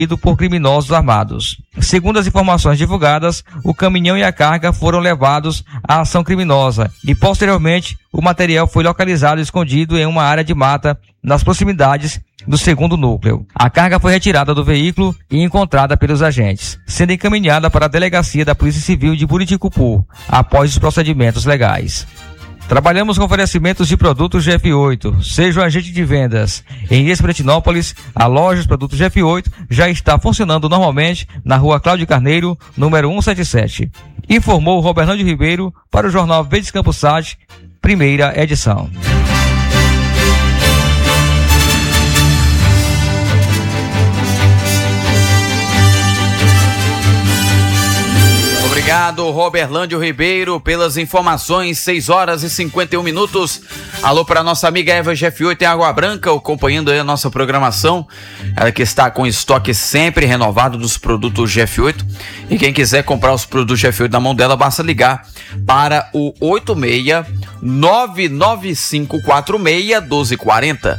por criminosos armados. Segundo as informações divulgadas, o caminhão e a carga foram levados à ação criminosa e, posteriormente, o material foi localizado escondido em uma área de mata nas proximidades do segundo núcleo. A carga foi retirada do veículo e encontrada pelos agentes, sendo encaminhada para a delegacia da Polícia Civil de Buriticupu, após os procedimentos legais. Trabalhamos com oferecimentos de produtos GF8. Seja um agente de vendas. Em Espiritinópolis, a loja dos produtos GF8 já está funcionando normalmente na rua Cláudio Carneiro, número 177. Informou Roberlândio Ribeiro para o jornal Verdes Campos Sat, primeira edição. Obrigado, Roberlândio Ribeiro, pelas informações. 6 horas e 51 minutos. Alô para nossa amiga Eva GF8 em Água Branca, acompanhando aí a nossa programação. Ela que está com estoque sempre renovado dos produtos GF8. E quem quiser comprar os produtos GF8 na mão dela, basta ligar para o 86-99546-1240.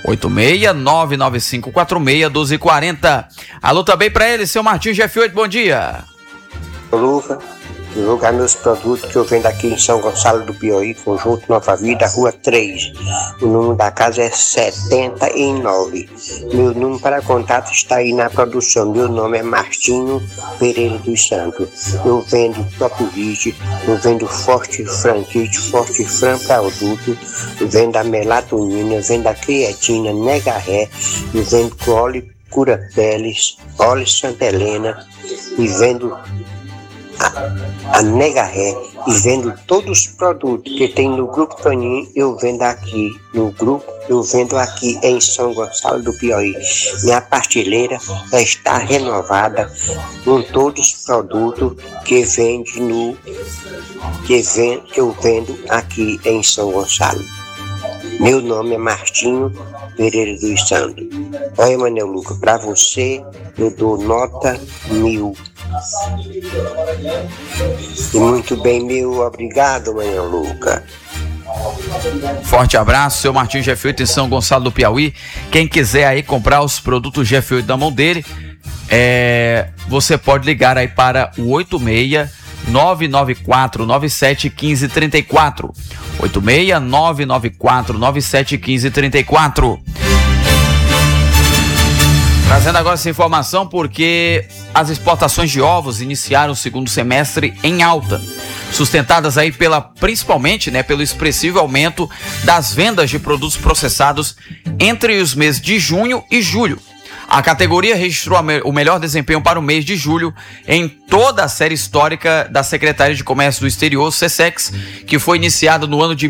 86-99546-1240. Alô também para ele, seu Martinho GF8, bom dia. Luva, divulgar meus produtos que eu vendo aqui em São Gonçalo do Piauí, Conjunto Nova Vida, Rua 3. O número da casa é 79. Meu número para contato está aí na produção. Meu nome é Martinho Pereira dos Santos. Eu vendo Propivite, eu vendo Forte Frankite, Forte Fran para adulto, eu vendo a melatonina, eu vendo a creatina, Negarré, eu vendo óleo Cura Peles, óleo Santa Helena e vendo a Negarré e vendo todos os produtos que tem no Grupo Toninho, eu vendo aqui no grupo, eu vendo aqui em São Gonçalo do Piauí. Minha partilheira está renovada com todos os produtos que vende que eu vendo aqui em São Gonçalo. Meu nome é Martinho Pereira dos Santos. Olha, Manel Luca, para você eu dou nota 1000. E muito bem, meu obrigado, Manel Luca. Forte abraço, seu Martinho GF8 em São Gonçalo do Piauí. Quem quiser aí comprar os produtos GF8 da mão dele, você pode ligar aí para o 86-994-97-1534. 86-994-97-1534. Trazendo agora essa informação porque as exportações de ovos iniciaram o segundo semestre em alta, sustentadas aí principalmente pelo expressivo aumento das vendas de produtos processados entre os meses de junho e julho. A categoria registrou o melhor desempenho para o mês de julho em toda a série histórica da Secretaria de Comércio do Exterior, SECEX, que foi iniciada no ano de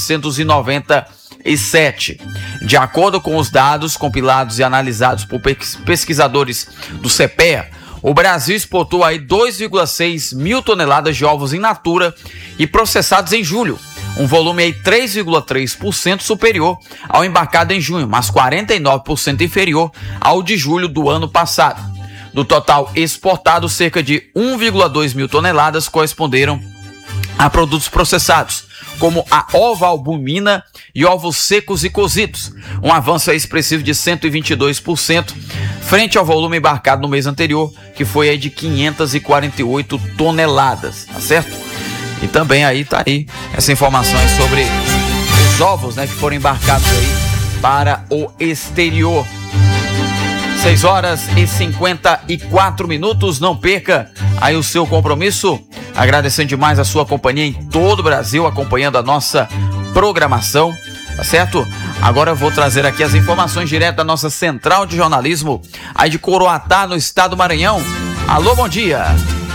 1997. De acordo com os dados compilados e analisados por pesquisadores do CEPEA, o Brasil exportou aí 2,6 mil toneladas de ovos in natura e processados em julho, um volume aí 3,3% superior ao embarcado em junho, mas 49% inferior ao de julho do ano passado. Do total exportado, cerca de 1,2 mil toneladas corresponderam a produtos processados, como a ova-albumina e ovos secos e cozidos, um avanço expressivo de 122% frente ao volume embarcado no mês anterior, que foi aí de 548 toneladas, tá certo? E também aí tá aí essa informação aí sobre os ovos, que foram embarcados aí para o exterior. 6 horas e 54 minutos, não perca aí o seu compromisso. Agradecendo demais a sua companhia em todo o Brasil, acompanhando a nossa programação, tá certo? Agora eu vou trazer aqui as informações direto da nossa central de jornalismo, aí de Coroatá, no estado do Maranhão. Alô, bom dia!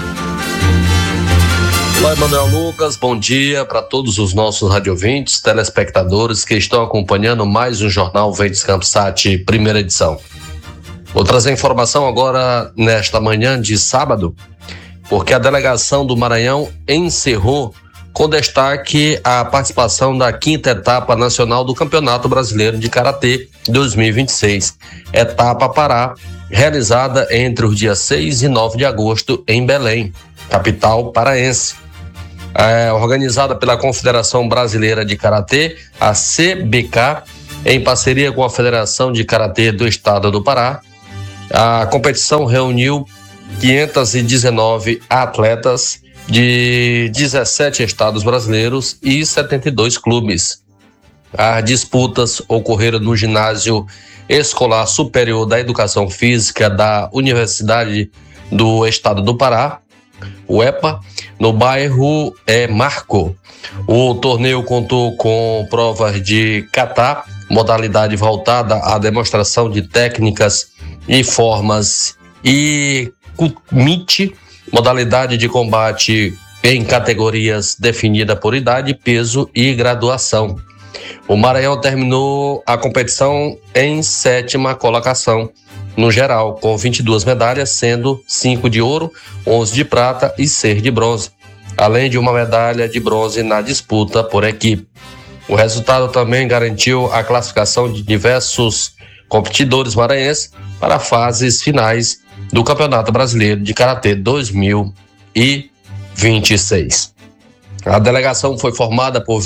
Olá, Emanuel Lucas, bom dia para todos os nossos radiovintes, telespectadores que estão acompanhando mais um Jornal Verdes Campos Sat, primeira edição. Vou trazer informação agora nesta manhã de sábado, porque a delegação do Maranhão encerrou com destaque a participação da 5ª etapa nacional do Campeonato Brasileiro de Karatê 2026, etapa Pará, realizada entre os dias 6 e 9 de agosto em Belém, capital paraense. Organizada pela Confederação Brasileira de Karatê, a CBK, em parceria com a Federação de Karatê do Estado do Pará, A competição reuniu 519 atletas de 17 estados brasileiros e 72 clubes. As disputas ocorreram no Ginásio Escolar Superior da Educação Física da Universidade do Estado do Pará, UEPA, no bairro Marco. O torneio contou com provas de kata, modalidade voltada à demonstração de técnicas e formas, e kumite, modalidade de combate em categorias definidas por idade, peso e graduação. O Maranhão terminou a competição em 7ª colocação no geral, com 22 medalhas, sendo 5 de ouro, 11 de prata e 6 de bronze, além de uma medalha de bronze na disputa por equipe. O resultado também garantiu a classificação de diversos competidores maranhenses para fases finais do Campeonato Brasileiro de Karatê 2026. A delegação foi formada por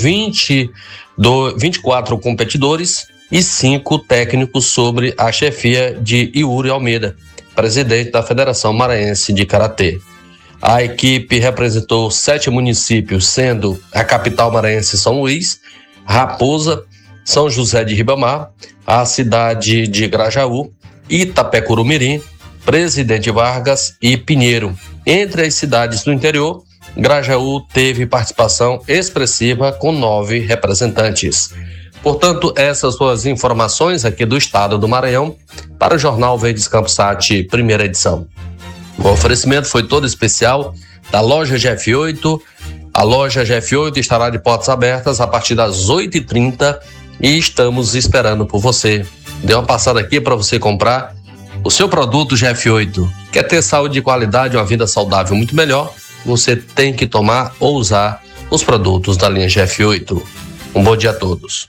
24 competidores e 5 técnicos sob a chefia de Yuri Almeida, presidente da Federação Maranhense de Karatê. A equipe representou 7 municípios, sendo a capital maranhense São Luís, Raposa, São José de Ribamar, a cidade de Grajaú, Itapecuru-Mirim, Presidente Vargas e Pinheiro. Entre as cidades do interior, Grajaú teve participação expressiva com 9 representantes. Portanto, essas são as informações aqui do estado do Maranhão para o Jornal Verdes Campos Sat, primeira edição. O oferecimento foi todo especial da loja GF8. A loja GF8 estará de portas abertas a partir das 8h30 e estamos esperando por você. Dê uma passada aqui para você comprar o seu produto GF8. Quer ter saúde e qualidade, uma vida saudável muito melhor? Você tem que tomar ou usar os produtos da linha GF8. Um bom dia a todos.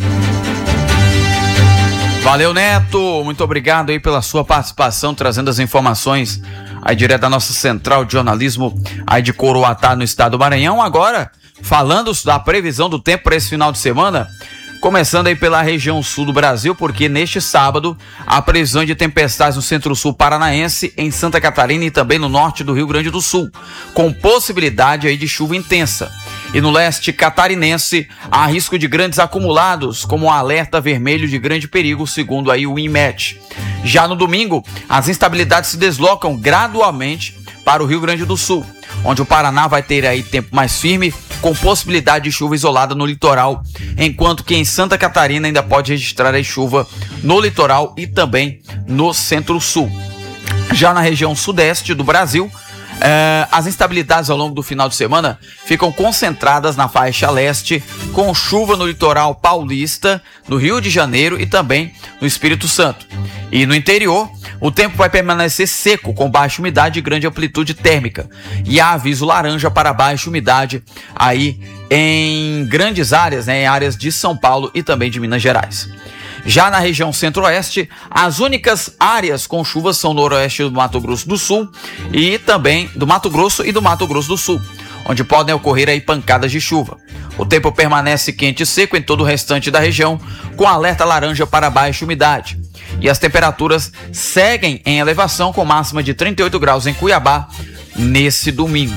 Valeu, Neto, muito obrigado aí pela sua participação, trazendo as informações aí direto da nossa central de jornalismo aí de Coroatá, no estado do Maranhão. Agora, falando da previsão do tempo para esse final de semana, começando aí pela região sul do Brasil, porque neste sábado há previsão de tempestades no centro-sul paranaense, em Santa Catarina e também no norte do Rio Grande do Sul, com possibilidade aí de chuva intensa. E no leste catarinense há risco de grandes acumulados, como um alerta vermelho de grande perigo, segundo aí o INMET. Já no domingo, as instabilidades se deslocam gradualmente para o Rio Grande do Sul, onde o Paraná vai ter aí tempo mais firme, com possibilidade de chuva isolada no litoral, enquanto que em Santa Catarina ainda pode registrar aí chuva no litoral e também no centro-sul. Já na região sudeste do Brasil, as instabilidades ao longo do final de semana ficam concentradas na faixa leste, com chuva no litoral paulista, no Rio de Janeiro e também no Espírito Santo. E no interior, o tempo vai permanecer seco, com baixa umidade e grande amplitude térmica. E há aviso laranja para baixa umidade aí em grandes áreas, em áreas de São Paulo e também de Minas Gerais. Já na região centro-oeste, as únicas áreas com chuvas são no noroeste do Mato Grosso do Sul e também do Mato Grosso e do Mato Grosso do Sul, onde podem ocorrer aí pancadas de chuva. O tempo permanece quente e seco em todo o restante da região, com alerta laranja para baixa umidade. E as temperaturas seguem em elevação, com máxima de 38 graus em Cuiabá nesse domingo.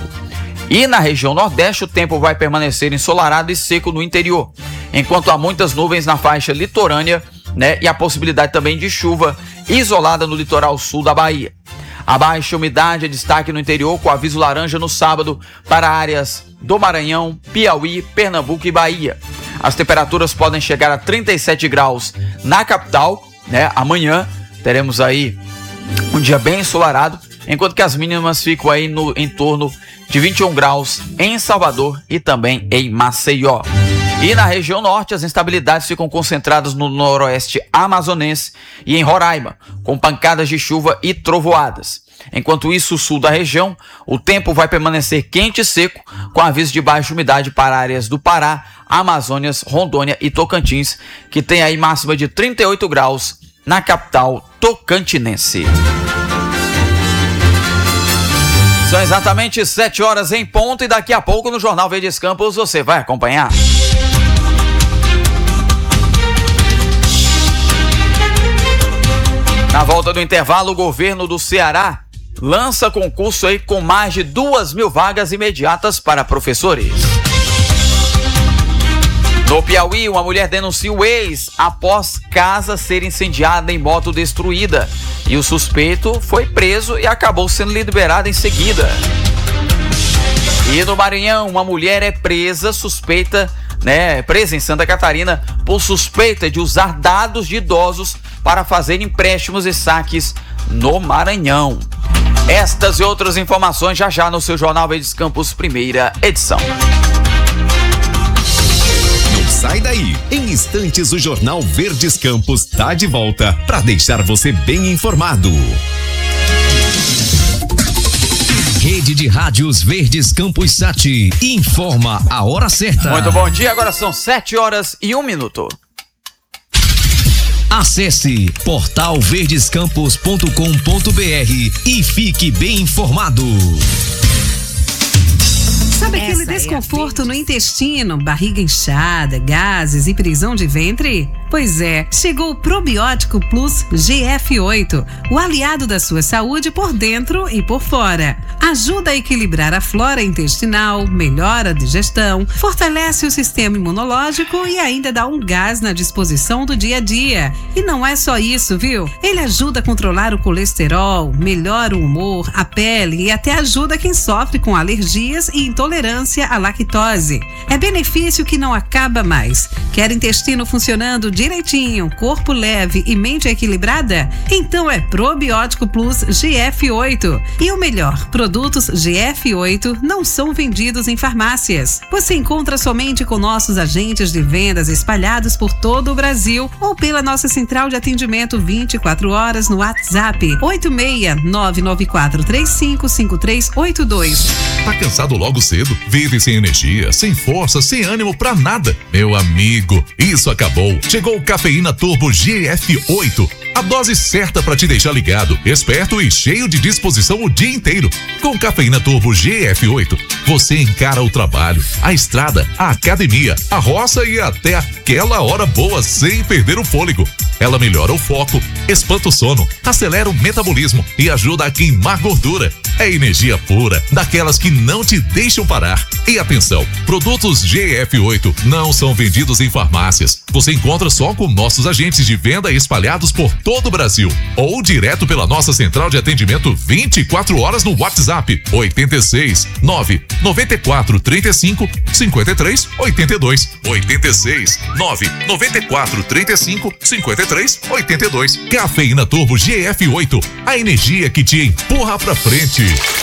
E na região nordeste, o tempo vai permanecer ensolarado e seco no interior, enquanto há muitas nuvens na faixa litorânea, e a possibilidade também de chuva isolada no litoral sul da Bahia. A baixa umidade é destaque no interior, com aviso laranja no sábado para áreas do Maranhão, Piauí, Pernambuco e Bahia. As temperaturas podem chegar a 37 graus na capital, amanhã teremos aí um dia bem ensolarado, enquanto que as mínimas ficam aí em torno de 21 graus em Salvador e também em Maceió. E na região norte, as instabilidades ficam concentradas no noroeste amazonense e em Roraima, com pancadas de chuva e trovoadas. Enquanto isso, o sul da região, o tempo vai permanecer quente e seco, com aviso de baixa umidade para áreas do Pará, Amazônias, Rondônia e Tocantins, que tem aí máxima de 38 graus na capital tocantinense. São exatamente 7 horas em ponto e daqui a pouco no Jornal Verdes Campos você vai acompanhar. Na volta do intervalo, o governo do Ceará lança concurso aí com mais de 2.000 vagas imediatas para professores. No Piauí, uma mulher denuncia o ex após casa ser incendiada em moto destruída. E o suspeito foi preso e acabou sendo liberado em seguida. E no Maranhão, uma mulher é presa em Santa Catarina por suspeita de usar dados de idosos para fazer empréstimos e saques no Maranhão. Estas e outras informações já no seu Jornal Verdes Campos, primeira edição. Não sai daí. Em instantes, o Jornal Verdes Campos está de volta para deixar você bem informado. Rede de Rádios Verdes Campos Sat informa a hora certa. Muito bom dia, agora são 7h01. Acesse portalverdescampos.com.br e fique bem informado. Sabe aquele desconforto no intestino, barriga inchada, gases e prisão de ventre? Pois é, chegou o Probiótico Plus GF8, o aliado da sua saúde por dentro e por fora. Ajuda a equilibrar a flora intestinal, melhora a digestão, fortalece o sistema imunológico e ainda dá um gás na disposição do dia a dia. E não é só isso, viu? Ele ajuda a controlar o colesterol, melhora o humor, a pele e até ajuda quem sofre com alergias e intolerância à lactose. É benefício que não acaba mais. Quer intestino funcionando direitinho, corpo leve e mente equilibrada? Então é Probiótico Plus GF8. E o melhor, produtos GF8 não são vendidos em farmácias. Você encontra somente com nossos agentes de vendas espalhados por todo o Brasil ou pela nossa central de atendimento 24 horas no WhatsApp 86994355382. Tá cansado logo cedo? Vive sem energia, sem força, sem ânimo pra nada? Meu amigo, isso acabou. Chegou o Cafeína Turbo GF8. A dose certa para te deixar ligado, esperto e cheio de disposição o dia inteiro. Com Cafeína Turbo GF8, você encara o trabalho, a estrada, a academia, a roça e até aquela hora boa sem perder o fôlego. Ela melhora o foco, espanta o sono, acelera o metabolismo e ajuda a queimar gordura. É energia pura, daquelas que não te deixam parar. E atenção, produtos GF8 não são vendidos em farmácias. Você encontra só com nossos agentes de venda espalhados por todo o Brasil ou direto pela nossa central de atendimento 24 horas no WhatsApp 86 994 35 53 82 86 994 35 53 82. Cafeína Turbo GF8, a energia que te empurra pra frente.